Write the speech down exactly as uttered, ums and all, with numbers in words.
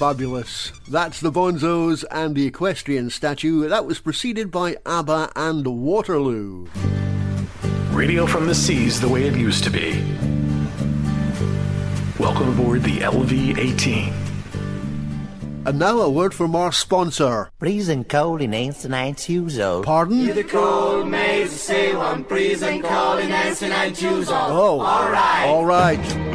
fabulous. That's the Bonzos and the Equestrian Statue. That was preceded by ABBA and Waterloo. Radio from the seas the way it used to be. Welcome aboard the L V eighteen. And now a word from our sponsor. Freezing cold in eighty-nine Tuzo. Pardon? You're the cold maze, say one, freezing cold in eighty-nine Tuzo. Oh, all right. All right.